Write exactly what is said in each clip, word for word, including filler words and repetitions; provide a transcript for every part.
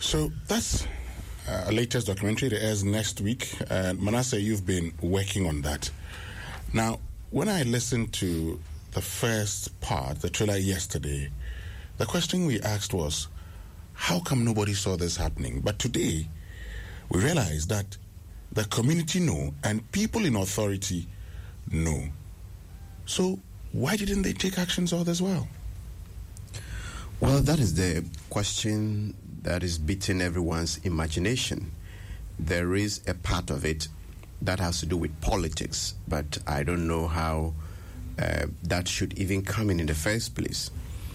So that's uh, a latest documentary that airs next week. And Manasseh, you've been working on that. Now, when I listened to the first part, the trailer yesterday, the question we asked was, how come nobody saw this happening? But today, we realize that the community know and people in authority know. So why didn't they take actions all as well? Well, that is the question that is beating everyone's imagination. There is a part of it that has to do with politics, but I don't know how uh, that should even come in in the first place.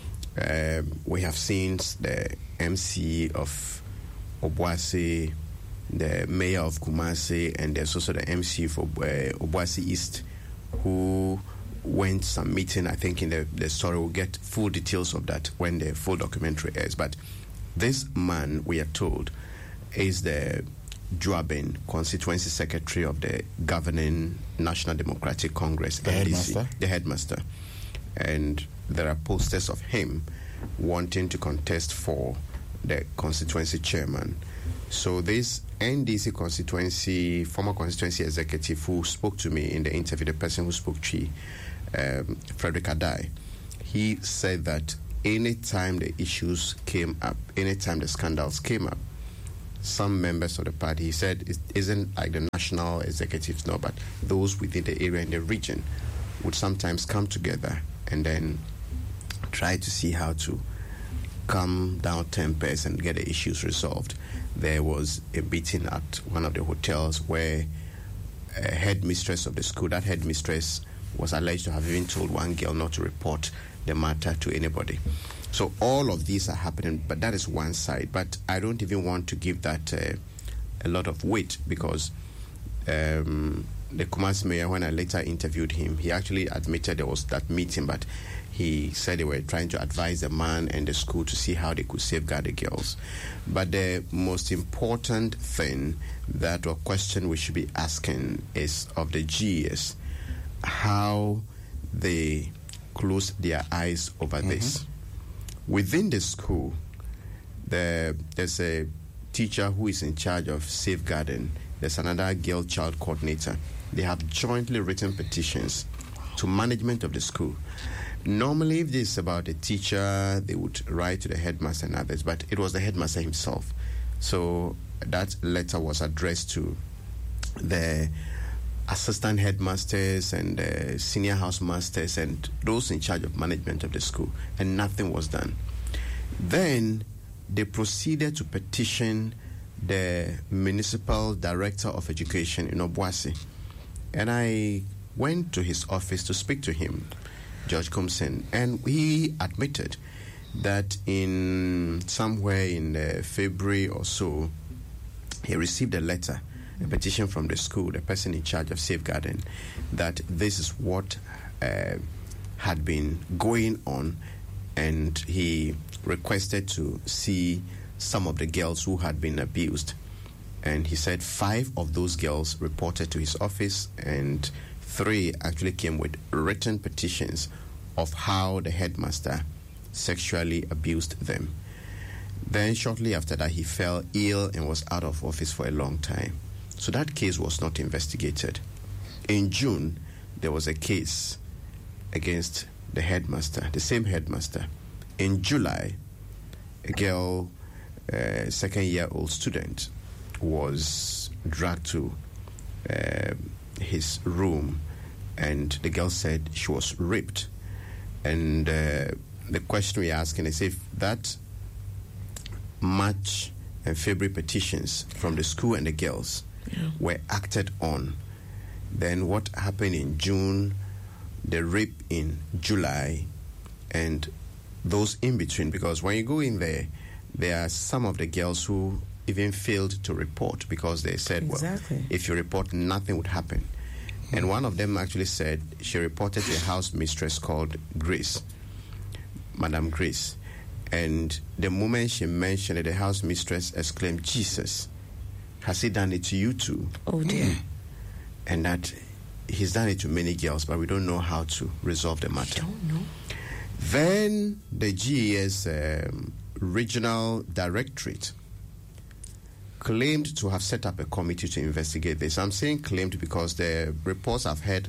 Uh, we have seen the M C of Obuasi, the mayor of Kumasi, and there's also the M C for uh, Obuasi East, who went some meeting. I think in the, the story we'll get full details of that when the full documentary airs. But this man, we are told, is the Juaben constituency secretary of the governing National Democratic Congress, the N D C, headmaster. the headmaster. And there are posters of him wanting to contest for the constituency chairman. So this N D C constituency, former constituency executive who spoke to me in the interview, the person who spoke to um, Frederick Adai, he said that anytime the issues came up, anytime the scandals came up, some members of the party, he said, it isn't like the national executives, no, but those within the area and the region would sometimes come together and then try to see how to calm down tempers and get the issues resolved. There was a meeting at one of the hotels where a headmistress of the school, that headmistress was alleged to have even told one girl not to report the matter to anybody. So all of these are happening, but that is one side. But I don't even want to give that uh, a lot of weight, because um, the Kumasi mayor, when I later interviewed him, he actually admitted there was that meeting, but he said they were trying to advise the man and the school to see how they could safeguard the girls. But the most important thing, that or question we should be asking, is of the G E S, how they close their eyes over mm-hmm. this. Within the school, the, there's a teacher who is in charge of safeguarding. There's another girl child coordinator. They have jointly written petitions to management of the school. Normally, if this is about a teacher, they would write to the headmaster and others, but it was the headmaster himself. So that letter was addressed to the assistant headmasters and uh, senior housemasters and those in charge of management of the school, and nothing was done. Then they proceeded to petition the municipal director of education in Obuasi, and I went to his office to speak to him, George Comson, and he admitted that in somewhere in uh, February or so, he received a letter, a petition from the school, the person in charge of safeguarding, that this is what uh, had been going on, and he requested to see some of the girls who had been abused. And he said five of those girls reported to his office, and three actually came with written petitions of how the headmaster sexually abused them. Then shortly after that, he fell ill and was out of office for a long time. So that case was not investigated. In June, there was a case against the headmaster, the same headmaster. In July, a girl, a second-year-old student, was dragged to uh, his room, and the girl said she was raped. And uh, the question we're asking is, if that March and February petitions from the school and the girls yeah. were acted on, then what happened in June, the rape in July, and those in between? Because when you go in there, there are some of the girls who even failed to report because they said, exactly. well, if you report, nothing would happen. And one of them actually said she reported to a house mistress called Grace, Madam Grace. And the moment she mentioned it, the house mistress exclaimed, Jesus, has he done it to you too? Oh, dear. And that he's done it to many girls, but we don't know how to resolve the matter. I don't know. Then the G E S um, regional directorate claimed to have set up a committee to investigate this. I'm saying claimed because the reports I've heard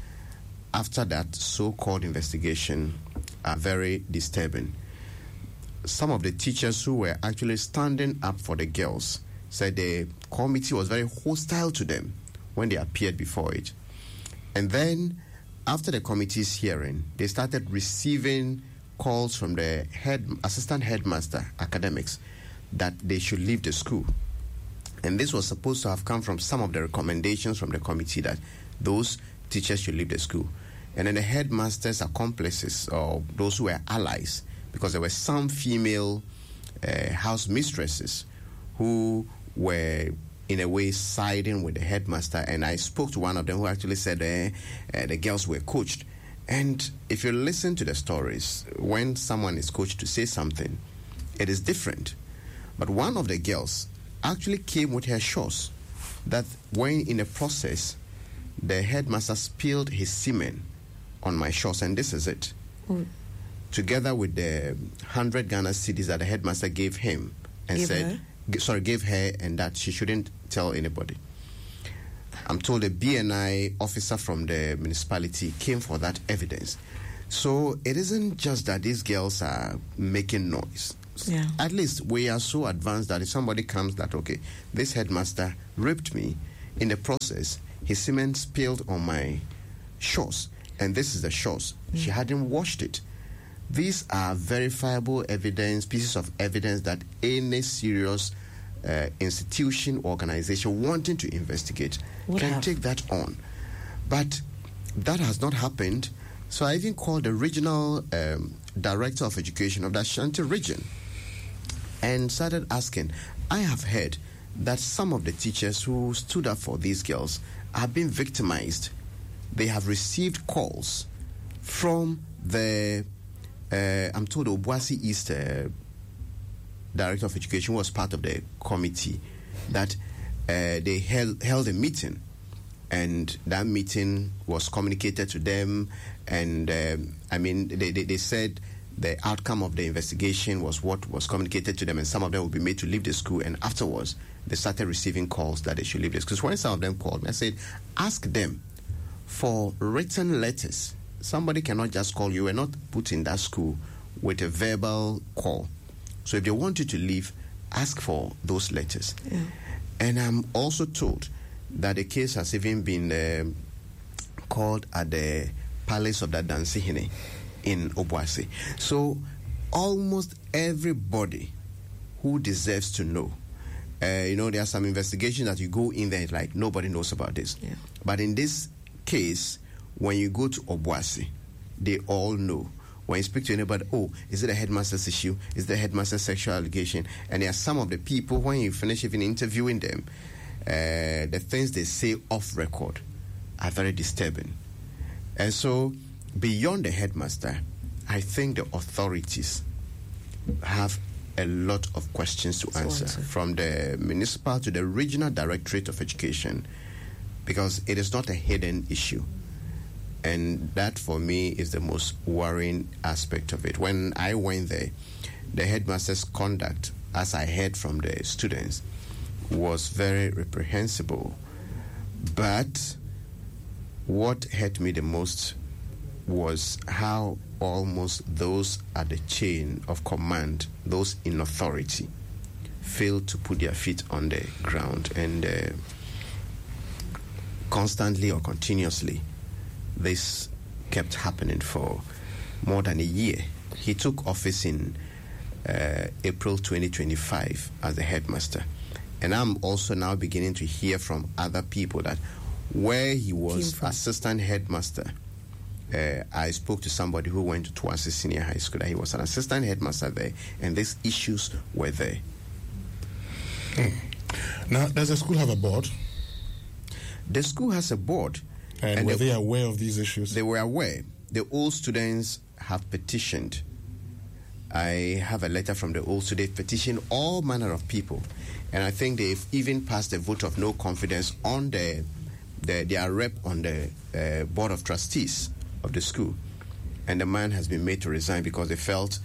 after that so-called investigation are very disturbing. Some of the teachers who were actually standing up for the girls said the committee was very hostile to them when they appeared before it. And then, after the committee's hearing, they started receiving calls from the head assistant headmaster academics that they should leave the school. And this was supposed to have come from some of the recommendations from the committee that those teachers should leave the school. And then the headmaster's accomplices, or those who were allies, because there were some female uh, house mistresses who were in a way siding with the headmaster. And I spoke to one of them who actually said uh, uh, the girls were coached. And if you listen to the stories, when someone is coached to say something, it is different. But one of the girls actually came with her shorts that when in the process, the headmaster spilled his semen on my shorts, and this is it. Mm. Together with the one hundred Ghana cedis that the headmaster gave him and give said, her? G- sorry, gave her, and that she shouldn't tell anybody. I'm told a B N I officer from the municipality came for that evidence. So it isn't just that these girls are making noise. Yeah. At least we are so advanced that if somebody comes that, okay, this headmaster raped me, in the process, his semen spilled on my shorts, and this is the shorts. Mm. She hadn't washed it. These are verifiable evidence, pieces of evidence that any serious uh, institution, organization wanting to investigate Would can have. take that on. But that has not happened. So I even called the regional um, director of education of the Ashanti region and started asking. I have heard that some of the teachers who stood up for these girls have been victimized. They have received calls from the, uh, I'm told, Obuasi East uh, Director of Education was part of the committee, that uh, they held, held a meeting, and that meeting was communicated to them, and um, I mean, they, they, they said the outcome of the investigation was what was communicated to them, and some of them will be made to leave the school, and afterwards, they started receiving calls that they should leave the school. Because when some of them called me, I said, ask them for written letters. Somebody cannot just call you. We're not put in that school with a verbal call. So if they want you to leave, ask for those letters. Yeah. And I'm also told that the case has even been um, called at the Palace of the Dansihine in Obuasi. So almost everybody who deserves to know, uh, you know, there are some investigations that you go in there, like nobody knows about this. Yeah. But in this case, when you go to Obuasi, they all know. When you speak to anybody, oh, is it a headmaster's issue? Is it a headmaster's sexual allegation? And there are some of the people, when you finish even interviewing them, uh, the things they say off record are very disturbing. And so, beyond the headmaster, I think the authorities have a lot of questions to answer, answer, from the municipal to the regional directorate of education, because it is not a hidden issue. And that, for me, is the most worrying aspect of it. When I went there, the headmaster's conduct, as I heard from the students, was very reprehensible. But what hurt me the most was how almost those at the chain of command, those in authority, failed to put their feet on the ground. And uh, constantly or continuously, this kept happening for more than a year. He took office in uh, April twenty twenty-five as the headmaster. And I'm also now beginning to hear from other people that where he was assistant headmaster, uh, I spoke to somebody who went to Tuasi Senior High School, that he was an assistant headmaster there, and these issues were there. Hmm. Now, does the school have a board? The school has a board. And, and were they, they aware of these issues? They were aware. The old students have petitioned. I have a letter from the old students petitioned all manner of people. And I think they've even passed a vote of no confidence on the, the their rep on the uh, board of trustees of the school. And the man has been made to resign because they felt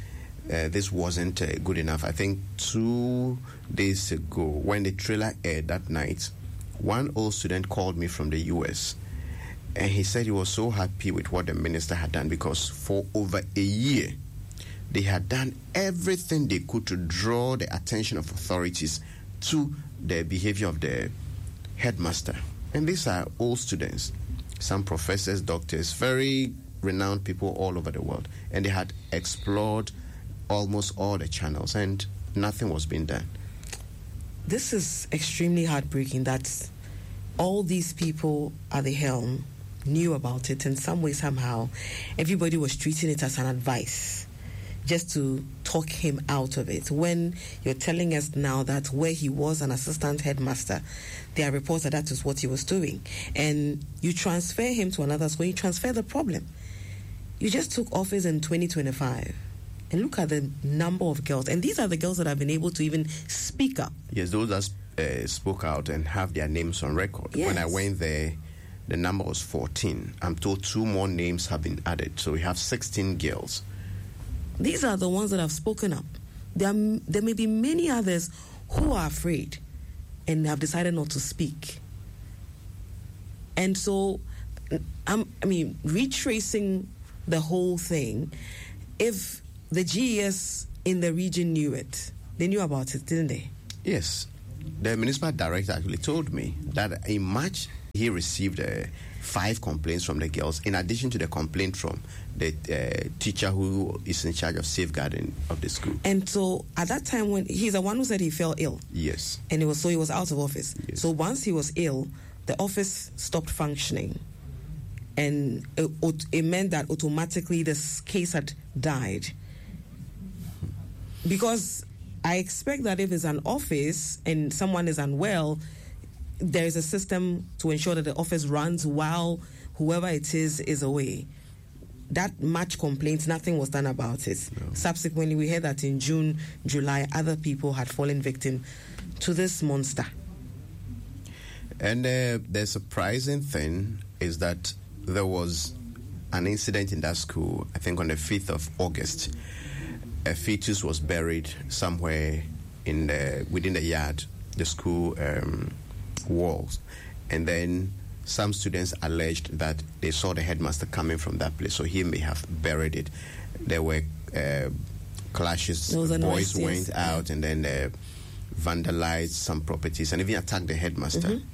uh, this wasn't uh, good enough. I think two days ago, when the trailer aired that night, one old student called me from the U S, and he said he was so happy with what the minister had done, because for over a year, they had done everything they could to draw the attention of authorities to the behavior of the headmaster. And these are old students, some professors, doctors, very renowned people all over the world. And they had explored almost all the channels, and nothing was being done. This is extremely heartbreaking that all these people at the helm knew about it, and some way, somehow, everybody was treating it as an advice, just to talk him out of it. When you're telling us now that where he was an assistant headmaster, there are reports that that is what he was doing, and you transfer him to another school, you transfer the problem. You just took office in twenty twenty-five, and look at the number of girls, and these are the girls that have been able to even speak up. Yes, those that uh, spoke out and have their names on record. Yes. When I went there, the number was fourteen. I'm told two more names have been added, so we have sixteen girls. These are the ones that have spoken up. There, are, there may be many others who are afraid and have decided not to speak. And so, I'm, I mean, retracing the whole thing, if the G E S in the region knew it, they knew about it, didn't they? Yes. The municipal director actually told me that in March, he received uh, five complaints from the girls, in addition to the complaint from the uh, teacher who is in charge of safeguarding of the school. And so at that time, when he's the one who said he fell ill. Yes. And it was so he was out of office. Yes. So once he was ill, the office stopped functioning. And it, it meant that automatically this case had died. Because I expect that if it's an office and someone is unwell, there is a system to ensure that the office runs while whoever it is is away. That March complaints, nothing was done about it. No. Subsequently, we heard that in June, July, other people had fallen victim to this monster. And uh, the surprising thing is that there was an incident in that school, I think on the fifth of August. A fetus was buried somewhere in the, within the yard, the school um, walls. And then some students alleged that they saw the headmaster coming from that place, so he may have buried it. There were uh, clashes, boys went out and then uh, vandalized some properties and even attacked the headmaster. Mm-hmm.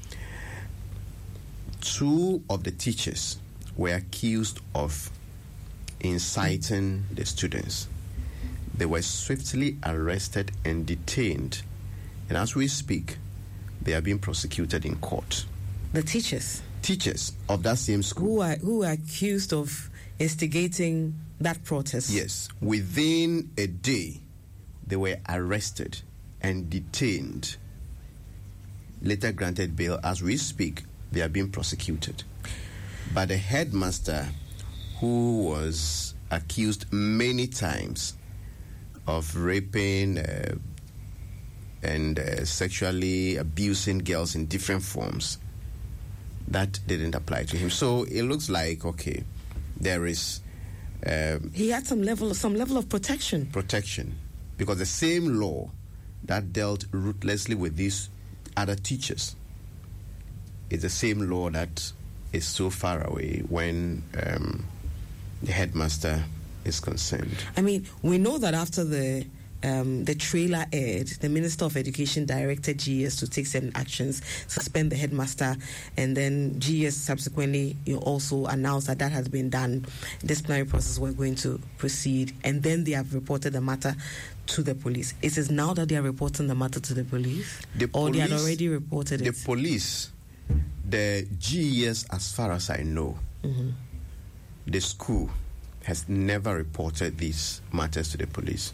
Two of the teachers were accused of inciting the students. They were swiftly arrested and detained, and as we speak, they are being prosecuted in court. The teachers? Teachers of that same school. Who are, who are accused of instigating that protest? Yes. Within a day, they were arrested and detained. Later granted bail. As we speak, they are being prosecuted. But the headmaster, who was accused many times of raping uh, and uh, sexually abusing girls in different forms, that didn't apply to him. So it looks like, okay, there is... Um, he had some level, some level of protection. Protection. Because the same law that dealt ruthlessly with these other teachers is the same law that is so far away when um, the headmaster is concerned. I mean, we know that after the um, the trailer aired, the Minister of Education directed G E S to take certain actions, suspend the headmaster, and then G E S subsequently you know, also announced that that has been done. Disciplinary process were going to proceed, and then they have reported the matter to the police. It is now that they are reporting the matter to the police, the or police, they had already reported the it? The police, the G E S, as far as I know, mm-hmm. the school has never reported these matters to the police.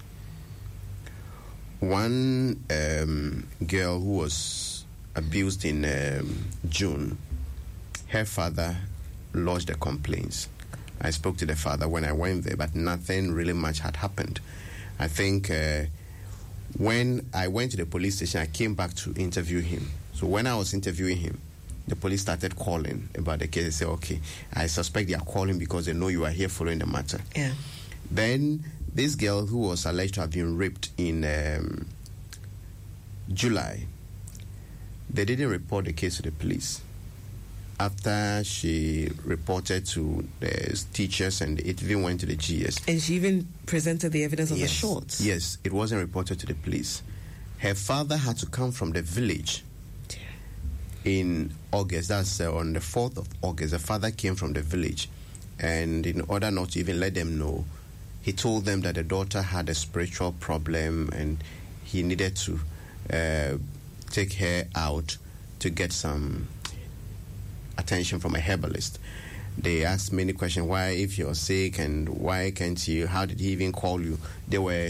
One um, girl who was abused in um, June, her father lodged the complaints. I spoke to the father when I went there, but nothing really much had happened. I think uh, when I went to the police station, I came back to interview him. So when I was interviewing him, the police started calling about the case. They said, okay, I suspect they are calling because they know you are here following the matter. Yeah. Then this girl who was alleged to have been raped in um, July, they didn't report the case to the police. After she reported to the teachers and it even went to the G S. And she even presented the evidence of yes. the shorts. Yes, it wasn't reported to the police. Her father had to come from the village in August. That's uh, on the fourth of August. The father came from the village. And in order not to even let them know, he told them that the daughter had a spiritual problem and he needed to uh, take her out to get some attention from a herbalist. They asked many questions. Why, if you're sick, and why can't you? How did he even call you? They were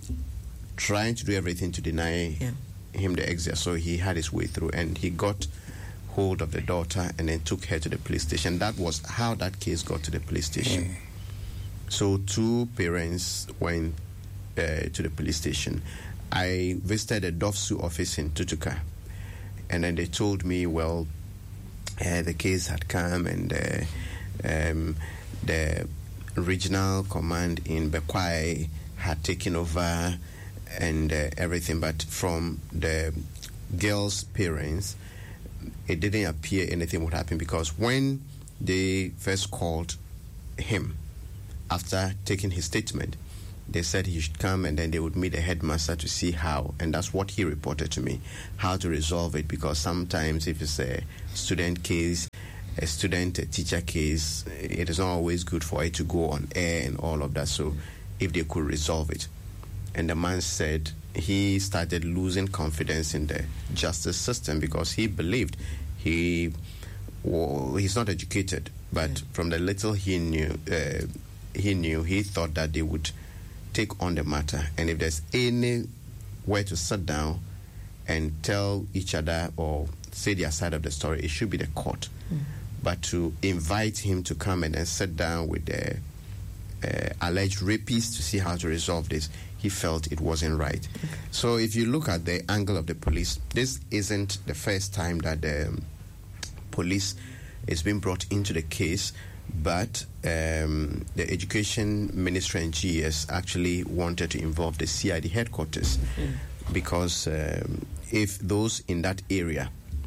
trying to do everything to deny yeah. him the exit. So he had his way through, and he got hold of the daughter and then took her to the police station. That was how that case got to the police station. Mm. So two parents went uh, to the police station. I visited the DOFSU office in Tutuka, and then they told me, well, Uh, the case had come and uh, um, the regional command in Bekwai had taken over and uh, everything. But from the girl's parents, it didn't appear anything would happen, because when they first called him after taking his statement, they said he should come and then they would meet the headmaster to see how, and that's what he reported to me, how to resolve it, because sometimes if it's a student case, a student a teacher case, it is not always good for it to go on air and all of that. So if they could resolve it. And the man said he started losing confidence in the justice system because he believed he well, he's not educated, but yeah. from the little he knew, uh, he knew, he thought that they would take on the matter, and if there's anywhere to sit down and tell each other or say their side of the story, it should be the court. Mm. But to invite him to come and then sit down with the uh, alleged rapist to see how to resolve this, he felt it wasn't right. Okay. So if you look at the angle of the police, this isn't the first time that the um, police is being brought into the case. But um, the Education Ministry and G S actually wanted to involve the C I D headquarters mm. because um, if those in that area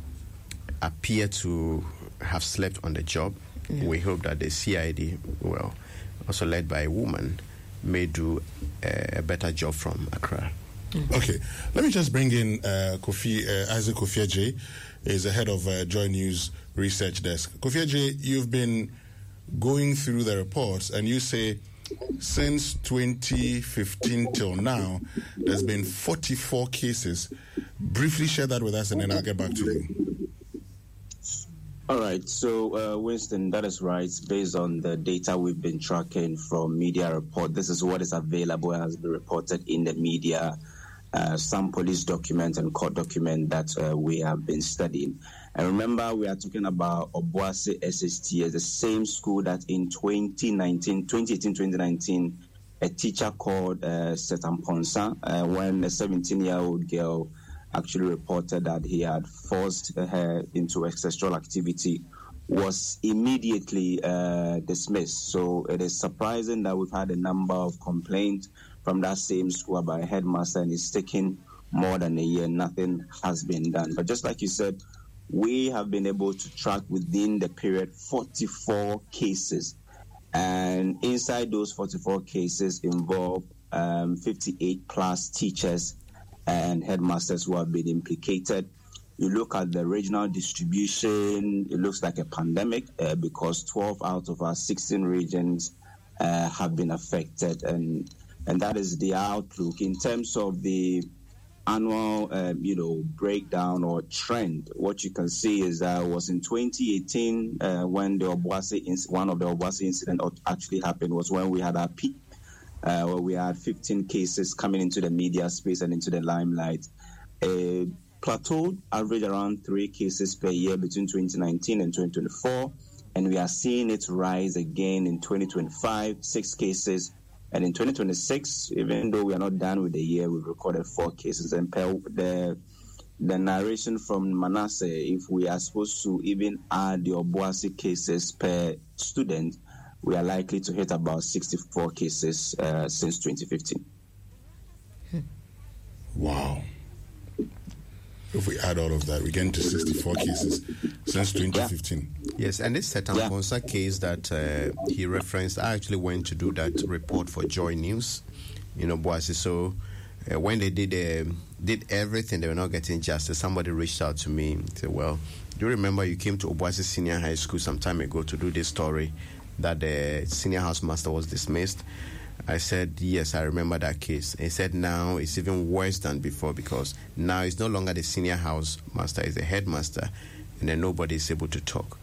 appear to have slept on the job, yeah. we hope that the C I D, well, also led by a woman, may do a, a better job from Accra. Mm. Okay, let me just bring in uh, Kofi uh, Isaac Kofi Adjei, is the head of uh, Joy News Research Desk. Kofi Adjei, you've been going through the reports, and you say since twenty fifteen till now, there's been forty-four cases. Briefly share that with us, and then I'll get back to you. All right. So, uh, Winston, that is right. Based on the data we've been tracking from media report, this is what is available and has been reported in the media, uh, some police document and court document that uh, we have been studying. And remember, we are talking about Obuasi S S T as the same school that in twenty nineteen, twenty eighteen, twenty nineteen, a teacher called uh, Setan Ponsa, uh, when a seventeen-year-old girl actually reported that he had forced her into a sexual activity, was immediately uh, dismissed. So it is surprising that we've had a number of complaints from that same school about a headmaster, and it's taken more than a year. Nothing has been done. But just like you said, we have been able to track within the period forty-four cases. And inside those forty-four cases involve um, fifty-eight plus teachers and headmasters who have been implicated. You look at the regional distribution, it looks like a pandemic uh, because twelve out of our sixteen regions uh, have been affected. And, and that is the outlook. In terms of the annual, um, you know, breakdown or trend, what you can see is that it was in twenty eighteen uh, when the Obuasi inc- one of the Obuasi incident actually happened, was when we had our peak, uh, where we had fifteen cases coming into the media space and into the limelight. A plateaued average around three cases per year between twenty nineteen and twenty twenty-four, and we are seeing it rise again in twenty twenty-five, six cases. And in twenty twenty-six, even though we are not done with the year, we've recorded four cases. And per the the narration from Manasseh, if we are supposed to even add the Obuasi cases per student, we are likely to hit about sixty-four cases uh, since twenty fifteen. Wow. If we add all of that, we get into sixty-four cases since twenty fifteen. Yeah. Yes, and this Setan yeah. Ponsa case that uh, he referenced, I actually went to do that report for Joy News, you know, Boise. So uh, when they did uh, did everything, they were not getting justice. Somebody reached out to me and said, well, do you remember you came to Obuasi Senior High School some time ago to do this story that the senior housemaster was dismissed? I said, yes, I remember that case. He said, now it's even worse than before because now it's no longer the senior housemaster, it's the headmaster, and then nobody is able to talk.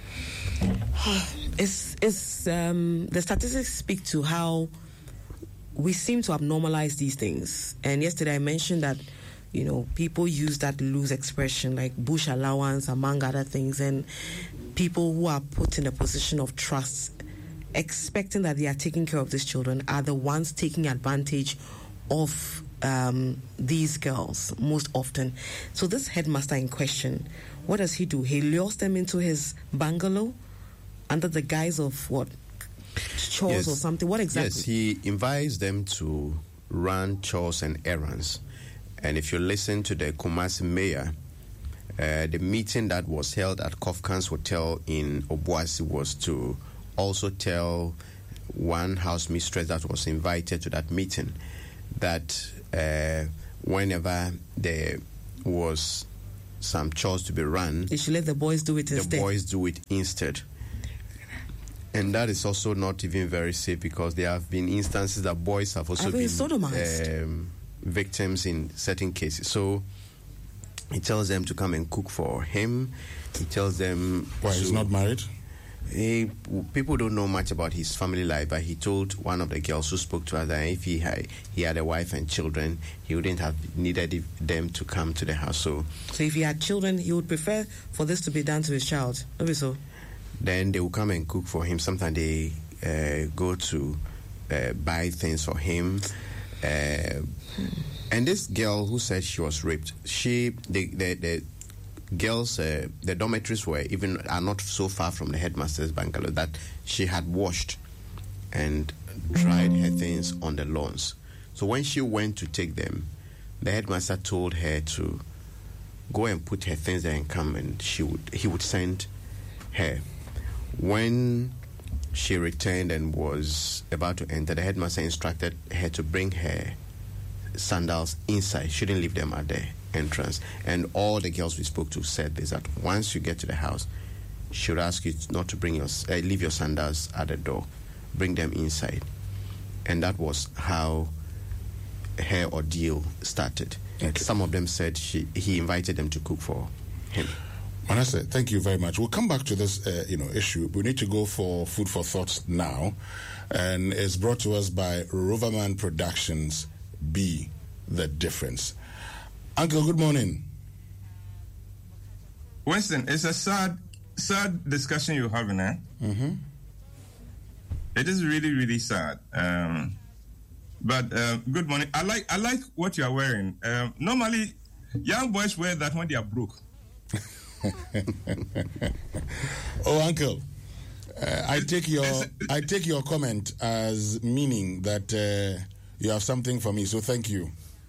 It's, it's, um, the statistics speak to how we seem to have normalized these things. And yesterday I mentioned that, you know, people use that loose expression like bush allowance, among other things, and people who are put in a position of trust, expecting that they are taking care of these children, are the ones taking advantage of um, these girls most often. So this headmaster in question, what does he do? He lures them into his bungalow under the guise of what? Chores yes. or something? What exactly? Yes, he invites them to run chores and errands. And if you listen to the Kumasi mayor, uh, the meeting that was held at Kofkan's Hotel in Obuasi was to also tell one house mistress that was invited to that meeting that uh, whenever there was some chores to be run, they should let the boys do it instead. The boys do it instead. And that is also not even very safe because there have been instances that boys have also been sodomized. Um, victims in certain cases. So he tells them to come and cook for him. He tells them... Why, to, he's not married? He, people don't know much about his family life, but he told one of the girls who spoke to us that if he had, he had a wife and children, he wouldn't have needed them to come to the house. So, so if he had children, he would prefer for this to be done to his child. Maybe so. Then they will come and cook for him. Sometimes they uh, go to uh, buy things for him. Uh, and this girl who said she was raped, she the the, the girls, uh, the dormitories were even are not so far from the headmaster's bungalow that she had washed and dried her things on the lawns. So when she went to take them, the headmaster told her to go and put her things there and come, and she would he would send her. When she returned and was about to enter, the headmaster instructed her to bring her sandals inside. She didn't leave them at the entrance. And all the girls we spoke to said this, that once you get to the house, she would ask you not to bring your uh, leave your sandals at the door. Bring them inside. And that was how her ordeal started. Okay. Some of them said she he invited them to cook for him. Manasseh, thank you very much. We'll come back to this, uh, you know, issue. We need to go for food for thought now, and it's brought to us by Roverman Productions. Be the difference. Uncle, good morning. Winston, it's a sad, sad discussion you're having, eh? Mm-hmm. It is really, really sad. Um, but uh, good morning. I like, I like what you are wearing. Um, normally, young boys wear that when they are broke. Oh, Uncle, uh, I take your I take your comment as meaning that uh, you have something for me. So thank you.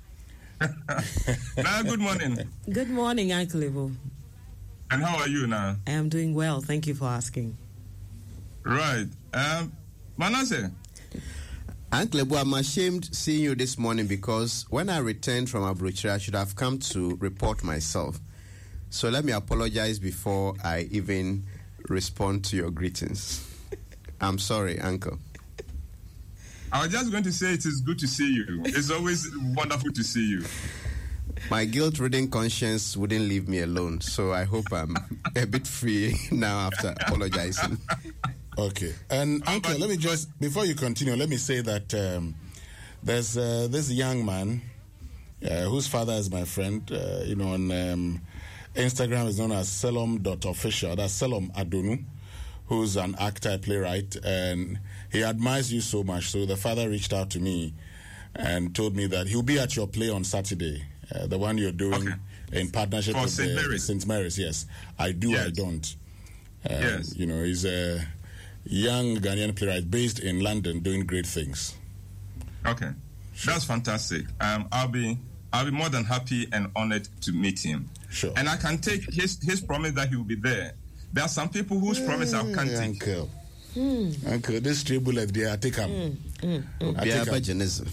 Now, good morning. Good morning, Uncle Ivo. And how are you now? I am doing well. Thank you for asking. Right, um, Manasseh. Uncle Ivo, I'm ashamed seeing you this morning because when I returned from Abuja, I should have come to report myself. So let me apologize before I even respond to your greetings. I'm sorry, Uncle. I was just going to say it is good to see you. It's always wonderful to see you. My guilt-ridden conscience wouldn't leave me alone, so I hope I'm a bit free now after apologizing. Okay. And Uncle, but, let me just, but, before you continue, let me say that um, there's uh, this young man uh, whose father is my friend, uh, you know, on... Um, Instagram is known as Selom dot official. That's Selom Adonu, who's an actor, playwright, and he admires you so much. So the father reached out to me and told me that he'll be at your play on Saturday, uh, the one you're doing okay. in partnership For with Saint Mary's. Saint Mary's. Yes, I do, yes. I don't. Um, yes. You know, he's a young Ghanaian playwright based in London doing great things. Okay, sure. That's fantastic. Um, I'll be I'll be more than happy and honored to meet him. Sure. And I can take his his promise that he will be there. There are some people whose mm, promise I can't take. Uncle, mm. Uncle, this three bullets there, I take them. Mm, mm, mm. I take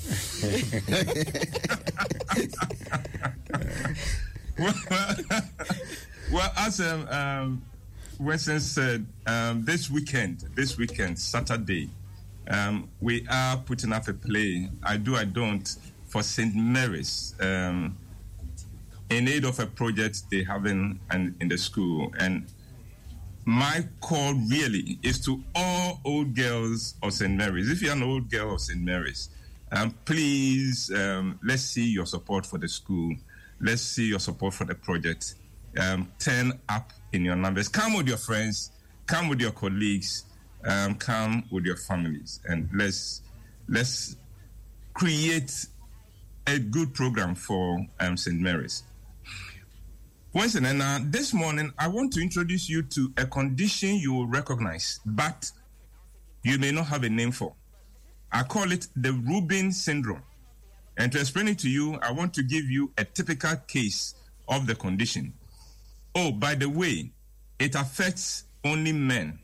well, well, as um, um, Winston said, um, this weekend, this weekend, Saturday, um, we are putting up a play, I Do, I Don't, for Saint Mary's, um, in aid of a project they have in, in, in the school. And my call really is to all old girls of Saint Mary's. If you're an old girl of Saint Mary's, um, please, um, let's see your support for the school. Let's see your support for the project. Um, turn up in your numbers. Come with your friends. Come with your colleagues. Um, come with your families, and let's let's create a good program for um, Saint Mary's. Once and uh, this morning, I want to introduce you to a condition you will recognize, but you may not have a name for. I call it the Rubin syndrome. And to explain it to you, I want to give you a typical case of the condition. Oh, by the way, it affects only men.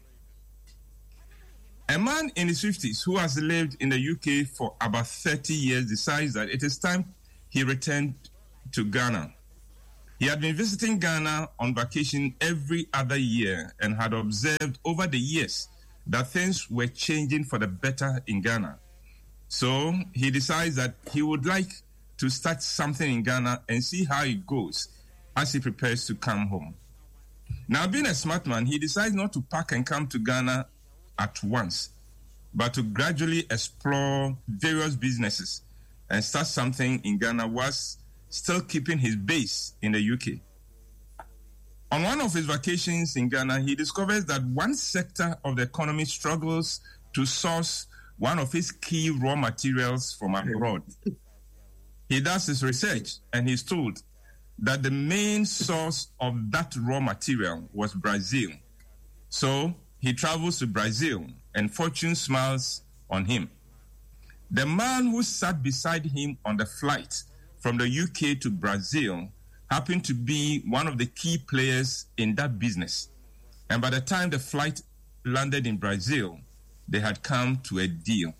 A man in his fifties who has lived in the U K for about thirty years decides that it is time he returned to Ghana. He had been visiting Ghana on vacation every other year and had observed over the years that things were changing for the better in Ghana. So he decides that he would like to start something in Ghana and see how it goes as he prepares to come home. Now, being a smart man, he decides not to pack and come to Ghana at once, but to gradually explore various businesses and start something in Ghana whilst still keeping his base in the U K. On one of his vacations in Ghana, he discovers that one sector of the economy struggles to source one of his key raw materials from abroad. He does his research and he's told that the main source of that raw material was Brazil. So he travels to Brazil and fortune smiles on him. The man who sat beside him on the flight from the U K to Brazil happened to be one of the key players in that business. And by the time the flight landed in Brazil, they had come to a deal.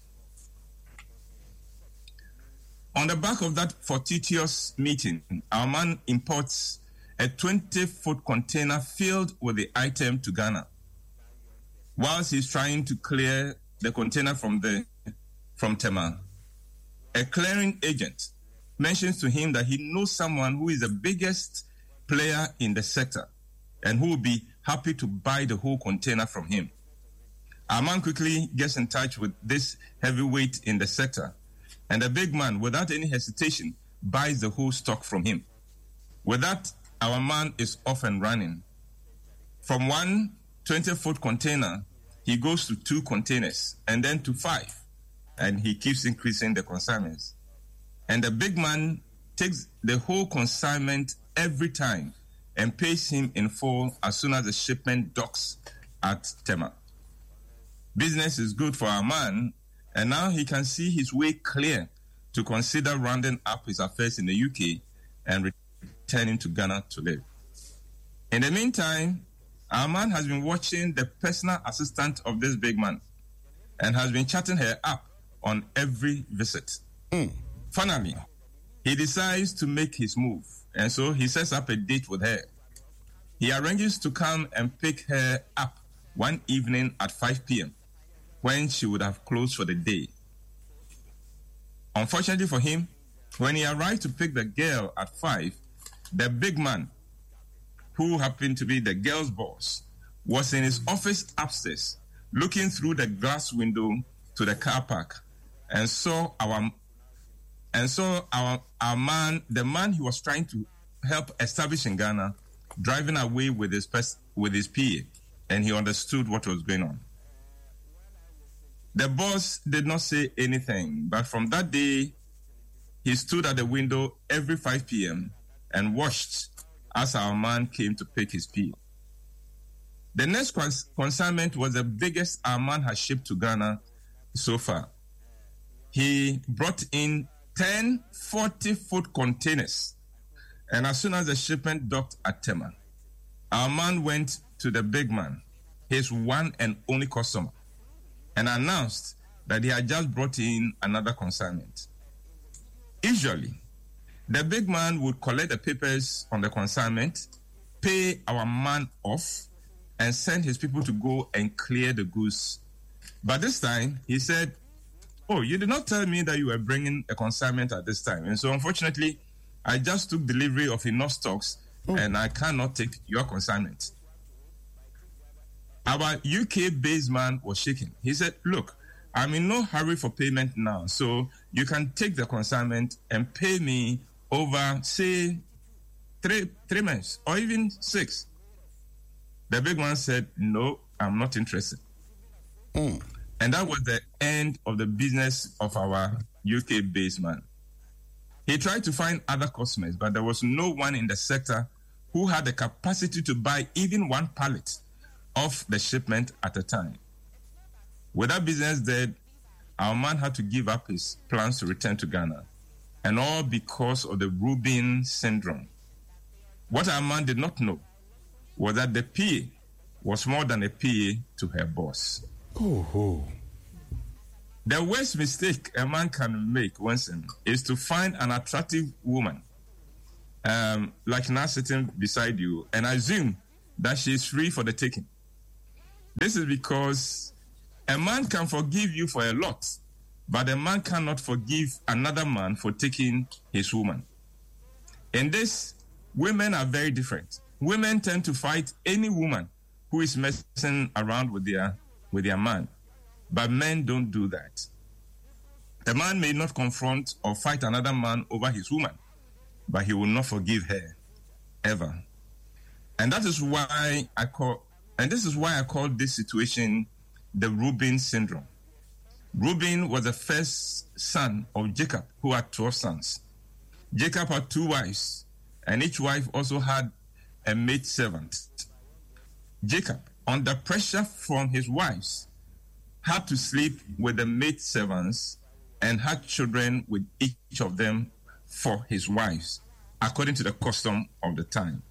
On the back of that fortuitous meeting, our man imports a twenty-foot container filled with the item to Ghana. Whilst he's trying to clear the container from the from Tema, a clearing agent mentions to him that he knows someone who is the biggest player in the sector and who will be happy to buy the whole container from him. Our man quickly gets in touch with this heavyweight in the sector, and the big man, without any hesitation, buys the whole stock from him. With that, our man is off and running. From one twenty-foot container, he goes to two containers, and then to five, and he keeps increasing the consignments. And the big man takes the whole consignment every time and pays him in full as soon as the shipment docks at Tema. Business is good for our man, and now he can see his way clear to consider rounding up his affairs in the U K and returning to Ghana to live. In the meantime, our man has been watching the personal assistant of this big man and has been chatting her up on every visit. Mm. Finally, he decides to make his move, and so he sets up a date with her. He arranges to come and pick her up one evening at five p.m. when she would have closed for the day. Unfortunately for him, when he arrived to pick the girl at five, the big man, who happened to be the girl's boss, was in his office upstairs, looking through the glass window to the car park, and saw our and saw our our man, the man he was trying to help establish in Ghana, driving away with his with his P A, and he understood what was going on. The boss did not say anything, but from that day, he stood at the window every five p.m. and watched as our man came to pick his P A. The next cons- consignment was the biggest our man has shipped to Ghana so far. He brought in ten forty-foot containers. And as soon as the shipment docked at Tema, our man went to the big man, his one and only customer, and announced that he had just brought in another consignment. Usually, the big man would collect the papers on the consignment, pay our man off, and send his people to go and clear the goods. But this time, he said, "Oh, you did not tell me that you were bringing a consignment at this time. And so, unfortunately, I just took delivery of enough stocks, oh. and I cannot take your consignment." Our U K-based man was shaking. He said, "Look, I'm in no hurry for payment now, so you can take the consignment and pay me over, say, three, three months or even six." The big man said, "No, I'm not interested." Mm. And that was the end of the business of our U K-based man. He tried to find other customers, but there was no one in the sector who had the capacity to buy even one pallet of the shipment at a time. With that business dead, our man had to give up his plans to return to Ghana, and all because of the Rubin syndrome. What our man did not know was that the P A was more than a P A to her boss. Oh, oh. The worst mistake a man can make, Winston, is to find an attractive woman, um, like now sitting beside you, and assume that she is free for the taking. This is because a man can forgive you for a lot, but a man cannot forgive another man for taking his woman. In this, women are very different. Women tend to fight any woman who is messing around with their with their man, but men don't do that. The man may not confront or fight another man over his woman, but he will not forgive her, ever. And that is why I call, and this is why I call this situation the Reuben syndrome. Reuben was the first son of Jacob, who had twelve sons. Jacob had two wives, and each wife also had a maidservant. Jacob, under pressure from his wives, had to sleep with the maidservants and had children with each of them for his wives, according to the custom of the time.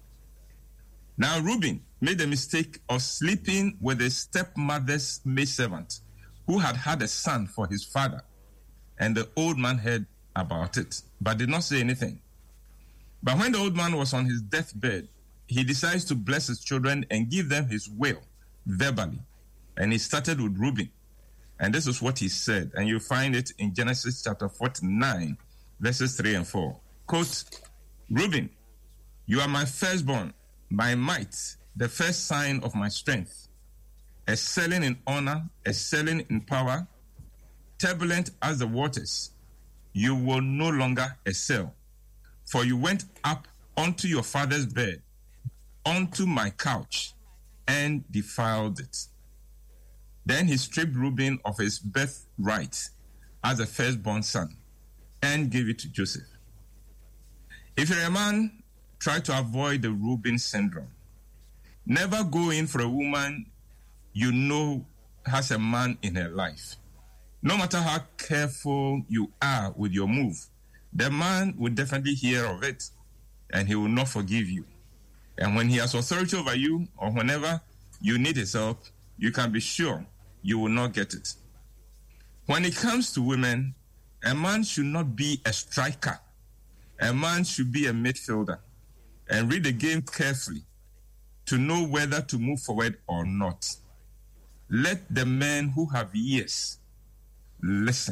Now, Reuben made the mistake of sleeping with his stepmother's maidservant, who had had a son for his father, and the old man heard about it, but did not say anything. But when the old man was on his deathbed, he decides to bless his children and give them his will verbally. And he started with Reuben. And this is what he said. And you find it in Genesis chapter forty-nine, verses three and four. Quote, "Reuben, you are my firstborn, my might, the first sign of my strength, excelling in honor, excelling in power, turbulent as the waters. You will no longer excel, for you went up onto your father's bed, onto my couch, and defiled it." Then he stripped Reuben of his birthright as a firstborn son and gave it to Joseph. If you're a man, try to avoid the Reuben syndrome. Never go in for a woman you know has a man in her life. No matter how careful you are with your move, the man will definitely hear of it, and he will not forgive you. And when he has authority over you, or whenever you need his help, you can be sure you will not get it. When it comes to women, a man should not be a striker. A man should be a midfielder and read the game carefully to know whether to move forward or not. Let the men who have ears listen.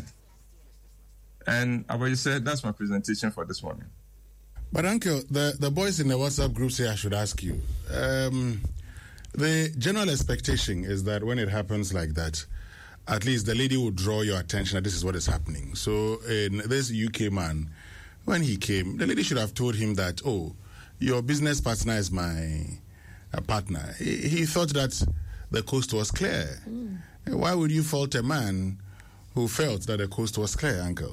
And Abayi said, that's my presentation for this morning. But Uncle, the, the boys in the WhatsApp group say I should ask you. Um, the general expectation is that when it happens like that, at least the lady will draw your attention that this is what is happening. So in this U K man, when he came, the lady should have told him that, oh, your business partner is my uh, partner. He, he thought that the coast was clear. Mm. Why would you fault a man who felt that the coast was clear, Uncle?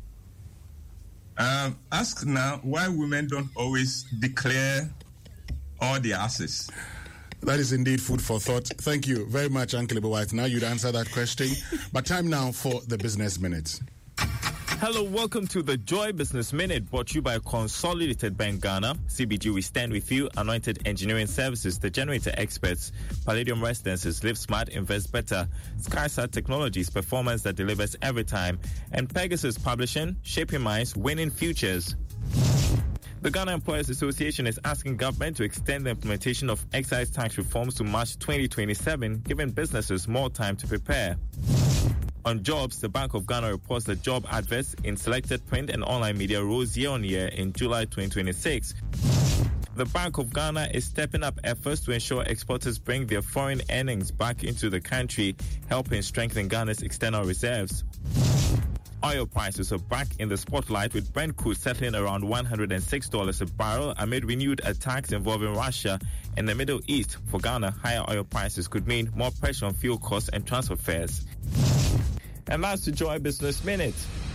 Um, ask now why women don't always declare all their assets. That is indeed food for thought. Thank you very much, Uncle White. Now you'd answer that question. But time now for the Business Minute. Hello, welcome to the Joy Business Minute, brought to you by Consolidated Bank Ghana, C B G, we stand with you, Anointed Engineering Services, the Generator Experts, Palladium Residences, Live Smart, Invest Better, SkySat Technologies, performance that delivers every time, and Pegasus Publishing, shaping minds, winning futures. The Ghana Employers Association is asking government to extend the implementation of excise tax reforms to March twenty twenty-seven, giving businesses more time to prepare. On jobs, the Bank of Ghana reports that job adverts in selected print and online media rose year on year in July twenty twenty-six. The Bank of Ghana is stepping up efforts to ensure exporters bring their foreign earnings back into the country, helping strengthen Ghana's external reserves. Oil prices are back in the spotlight, with Brent crude settling around one hundred six dollars a barrel amid renewed attacks involving Russia and the Middle East. For Ghana, higher oil prices could mean more pressure on fuel costs and transfer fares. And that's the Joy Business Minute.